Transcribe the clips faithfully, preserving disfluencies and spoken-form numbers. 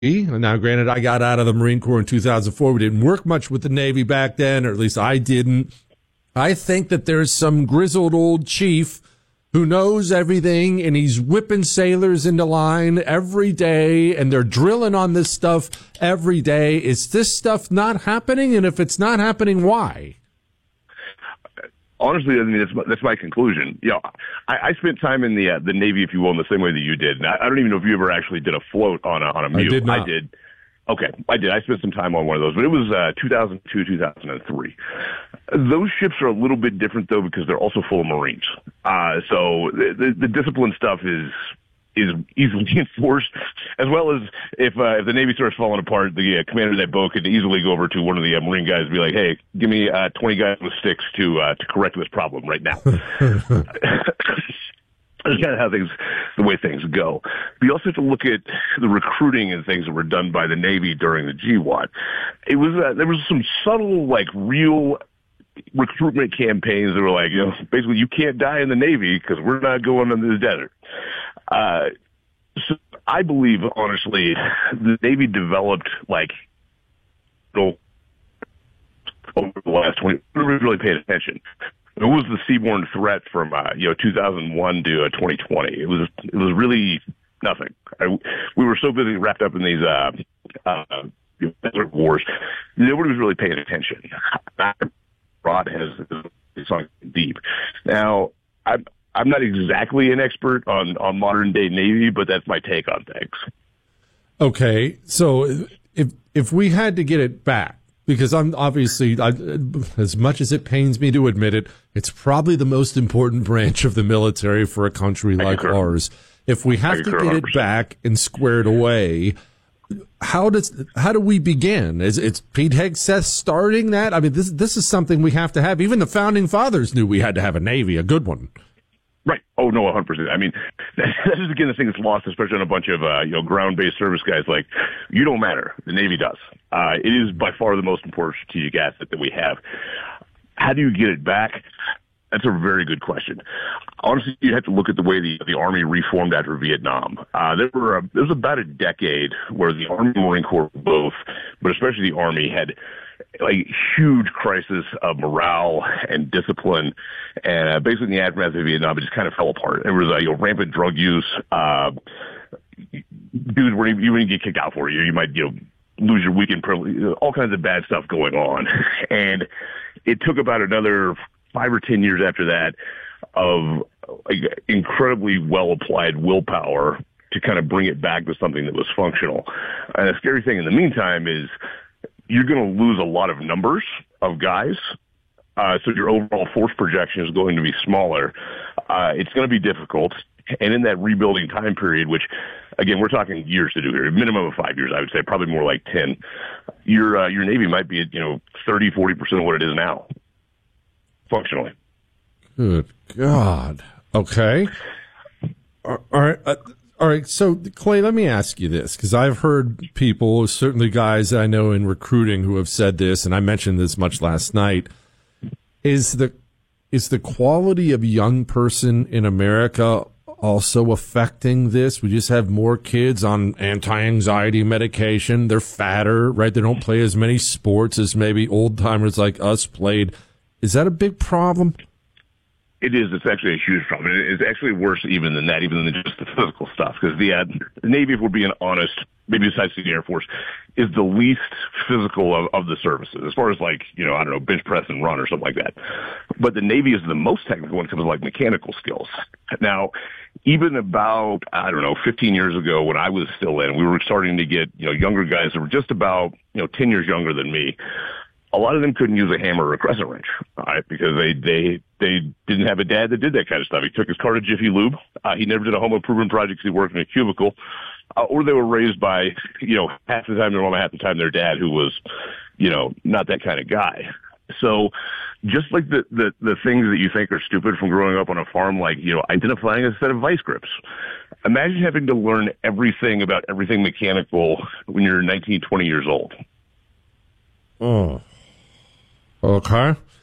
Now, granted, I got out of the Marine Corps in two thousand four. We didn't work much with the Navy back then, or at least I didn't. I think that there's some grizzled old chief who knows everything, and he's whipping sailors into line every day, and they're drilling on this stuff every day. Is this stuff not happening? And if it's not happening, why? Honestly, I mean, that's my, that's my conclusion. You know, I, I spent time in the uh, the Navy, if you will, in the same way that you did. And I, I don't even know if you ever actually did a float on a on a mule. I did not. I did. Okay, I did. I spent some time on one of those, but it was uh, two thousand two, two thousand three. Those ships are a little bit different, though, because they're also full of Marines. Uh, so the, the, the discipline stuff is is easily enforced, as well as if uh, if the Navy starts falling apart, the uh, commander of that boat could easily go over to one of the uh, Marine guys and be like, hey, give me uh, twenty guys with sticks to uh, to correct this problem right now. That's kind of how things, the way things go. But you also have to look at the recruiting and things that were done by the Navy during the G W A T. It was, uh, there was some subtle, like, real recruitment campaigns that were like, you know, basically you can't die in the Navy because we're not going into the desert. Uh, so I believe, honestly, the Navy developed, like, over the last twenty, nobody really paid attention. It was the seaborne threat from, uh, you know, two thousand one to uh, twenty twenty. It was, it was really nothing. I, we were so busy wrapped up in these, uh, uh, desert wars. Nobody was really paying attention. Rod has sunk deep. Now, I'm, I'm not exactly an expert on, on modern day Navy, but that's my take on things. Okay. So if, if we had to get it back, because I'm obviously, I, as much as it pains me to admit it, it's probably the most important branch of the military for a country like ours. If we have to get it back and squared away, how does how do we begin? Is it's Pete Hegseth starting that? I mean, this this is something we have to have. Even the founding fathers knew we had to have a Navy, a good one. Right. Oh, no, one hundred percent. I mean, that is, again, the thing that's lost, especially on a bunch of, uh, you know, ground-based service guys. Like, you don't matter. The Navy does. Uh, it is by far the most important strategic asset that we have. How do you get it back? That's a very good question. Honestly, you have to look at the way the, the Army reformed after Vietnam. Uh, there were a, there was about a decade where the Army and Marine Corps both, but especially the Army, had like huge crisis of morale and discipline, and uh, basically in the aftermath of Vietnam, it just kind of fell apart. There was uh, you know, rampant drug use. Uh, dudes were you wouldn't get kicked out for you. You might you know lose your weekend privilege. All kinds of bad stuff going on, and it took about another five or ten years after that of like, incredibly well applied willpower to kind of bring it back to something that was functional. And the scary thing in the meantime is you're going to lose a lot of numbers of guys. Uh, so your overall force projection is going to be smaller. Uh, it's going to be difficult. And in that rebuilding time period, which, again, we're talking years to do here, a minimum of five years, I would say, probably more like ten, your, uh, your Navy might be at, you know, thirty, forty percent of what it is now, functionally. Good God. Okay. All right. Uh, All right, so Clay, let me ask you this, because I've heard people, certainly guys I know in recruiting, who have said this, and I mentioned this much last night. Is the is the quality of young person in America also affecting this? We just have more kids on anti-anxiety medication. They're fatter, right? They don't play as many sports as maybe old timers like us played. Is that a big problem? It is. It's actually a huge problem. It's actually worse even than that, even than just the physical stuff. Because the, uh, the Navy, if we're being honest, maybe besides the Air Force, is the least physical of, of the services. As far as like, you know, I don't know, bench press and run or something like that. But the Navy is the most technical when it comes to like mechanical skills. Now, even about, I don't know, fifteen years ago when I was still in, we were starting to get, you know, younger guys that were just about, you know, ten years younger than me. A lot of them couldn't use a hammer or a crescent wrench, all right, because they they they didn't have a dad that did that kind of stuff. He took his car to Jiffy Lube. Uh, he never did a home improvement project because he worked in a cubicle. Uh, or they were raised by, you know, half the time their mama, half the time their dad, who was, you know, not that kind of guy. So just like the, the, the things that you think are stupid from growing up on a farm, like, you know, identifying a set of vice grips. Imagine having to learn everything about everything mechanical when you're nineteen, twenty years old. Oh. Okay.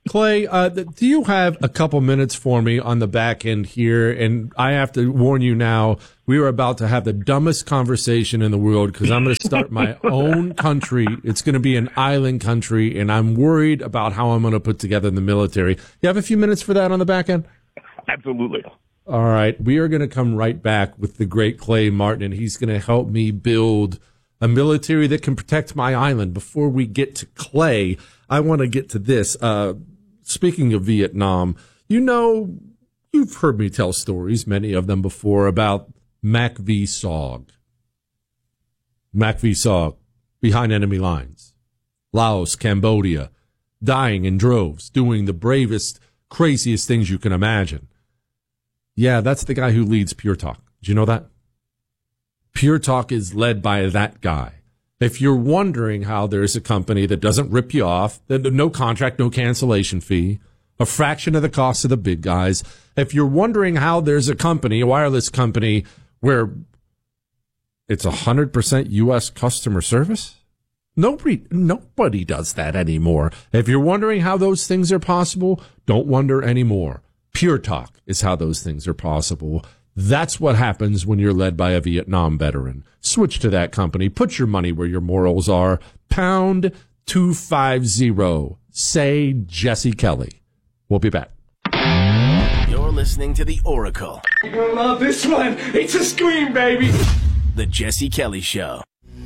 Clay, uh, do you have a couple minutes for me on the back end here? And I have to warn you now, we are about to have the dumbest conversation in the world because I'm going to start my own country. It's going to be an island country, and I'm worried about how I'm going to put together the military. You have a few minutes for that on the back end? Absolutely. All right. We are going to come right back with the great Clay Martin, and he's going to help me build a military that can protect my island. Before we get to Clay, I want to get to this. Uh, Speaking of Vietnam, you know, you've heard me tell stories, many of them before, about Mac V. Sog. Mac V. Sog, behind enemy lines. Laos, Cambodia, dying in droves, doing the bravest, craziest things you can imagine. Yeah, that's the guy who leads Pure Talk. Did you know that? Pure Talk is led by that guy. If you're wondering how there's a company that doesn't rip you off, no contract, no cancellation fee, a fraction of the cost of the big guys, if you're wondering how there's a company, a wireless company, where it's one hundred percent U S customer service, nobody, nobody does that anymore. If you're wondering how those things are possible, don't wonder anymore. Pure Talk is how those things are possible. That's what happens when you're led by a Vietnam veteran. Switch to that company. Put your money where your morals are. Pound two fifty. Say Jesse Kelly. We'll be back. You're listening to The Oracle. You're gonna love this one. It's a scream, baby. The Jesse Kelly Show.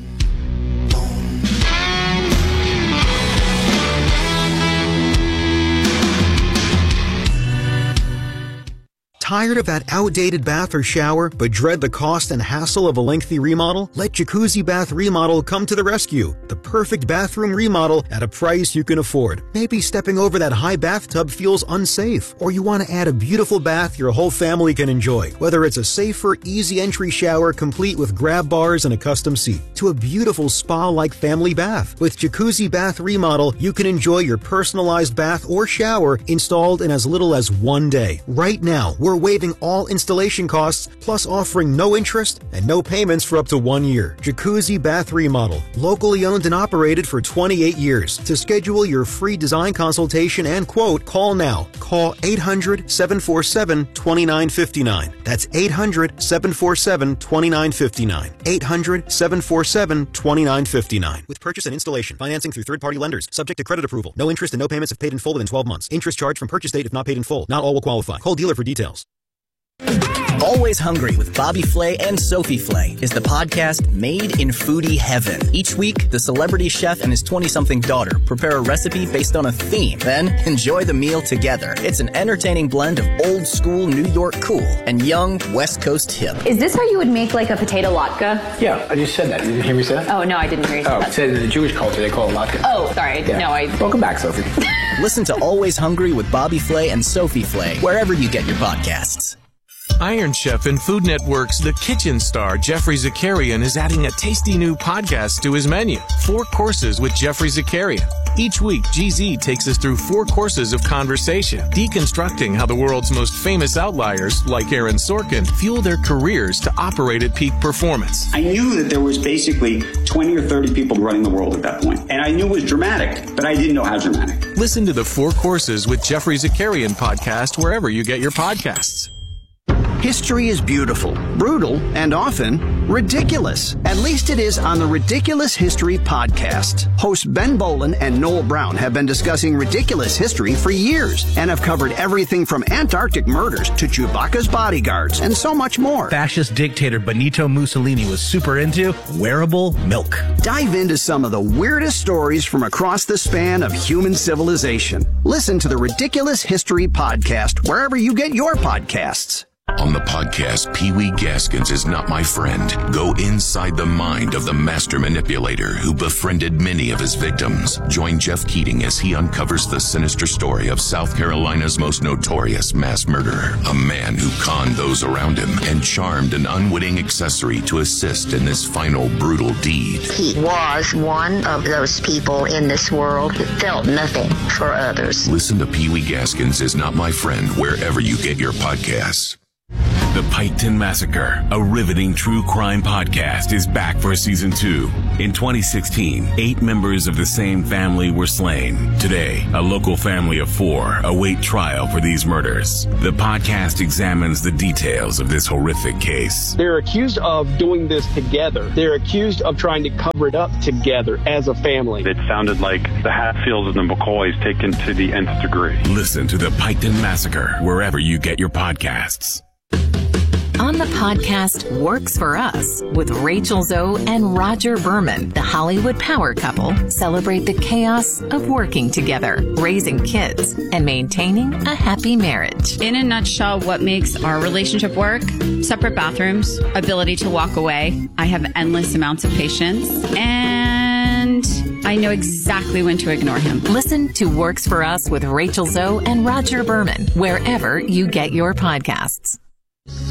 Tired of that outdated bath or shower, but dread the cost and hassle of a lengthy remodel? Let Jacuzzi Bath Remodel come to the rescue. The perfect bathroom remodel at a price you can afford. Maybe stepping over that high bathtub feels unsafe, or you want to add a beautiful bath your whole family can enjoy. Whether it's a safer, easy entry shower complete with grab bars and a custom seat, to a beautiful spa-like family bath. With Jacuzzi Bath Remodel, you can enjoy your personalized bath or shower installed in as little as one day. Right now, we're waiving all installation costs, plus offering no interest and no payments for up to one year. Jacuzzi Bath Remodel, locally owned and operated for twenty-eight years. To schedule your free design consultation and quote, call now. Call eight hundred, seven four seven, two nine five nine. That's eight hundred, seven four seven, two nine five nine. eight hundred, seven four seven, two nine five nine. With purchase and installation, financing through third-party lenders, subject to credit approval. No interest and no payments if paid in full within twelve months. Interest charged from purchase date if not paid in full. Not all will qualify. Call dealer for details. Always Hungry with Bobby Flay and Sophie Flay is the podcast made in foodie heaven. Each week, the celebrity chef and his twenty-something daughter prepare a recipe based on a theme, then enjoy the meal together. It's an entertaining blend of old school New York cool and young West Coast hip. Is this how you would make like a potato latke? Yeah, I just said that. Did you hear me say that? Oh, no, I didn't hear you say Oh, that. said in the Jewish culture they call it latke. Oh, sorry. Yeah. No, I... Welcome back, Sophie. Listen to Always Hungry with Bobby Flay and Sophie Flay wherever you get your podcasts. Iron Chef and Food Network's The Kitchen star, Jeffrey Zakarian, is adding a tasty new podcast to his menu, Four Courses with Jeffrey Zakarian. Each week, G Z takes us through four courses of conversation, deconstructing how the world's most famous outliers, like Aaron Sorkin, fuel their careers to operate at peak performance. I knew that there was basically twenty or thirty people running the world at that point. And I knew it was dramatic, but I didn't know how dramatic. Listen to the Four Courses with Jeffrey Zakarian podcast wherever you get your podcasts. History is beautiful, brutal, and often ridiculous. At least it is on the Ridiculous History podcast. Hosts Ben Bolin and Noel Brown have been discussing ridiculous history for years and have covered everything from Antarctic murders to Chewbacca's bodyguards and so much more. Fascist dictator Benito Mussolini was super into wearable milk. Dive into some of the weirdest stories from across the span of human civilization. Listen to the Ridiculous History podcast wherever you get your podcasts. On the podcast, Pee Wee Gaskins Is Not My Friend. Go inside the mind of the master manipulator who befriended many of his victims. Join Jeff Keating as he uncovers the sinister story of South Carolina's most notorious mass murderer. A man who conned those around him and charmed an unwitting accessory to assist in this final brutal deed. He was one of those people in this world who felt nothing for others. Listen to Pee Wee Gaskins Is Not My Friend wherever you get your podcasts. The Piketon Massacre, a riveting true crime podcast, is back for season two. In twenty sixteen, eight members of the same family were slain. Today, a local family of four await trial for these murders. The podcast examines the details of this horrific case. They're accused of doing this together. They're accused of trying to cover it up together as a family. It sounded like the Hatfields and the McCoys taken to the nth degree. Listen to The Piketon Massacre wherever you get your podcasts. On the podcast Works for Us with Rachel Zoe and Roger Berman, the Hollywood power couple celebrate the chaos of working together, raising kids, and maintaining a happy marriage. In a nutshell, what makes our relationship work? Separate bathrooms, ability to walk away. I have endless amounts of patience, and I know exactly when to ignore him. Listen to Works for Us with Rachel Zoe and Roger Berman wherever you get your podcasts.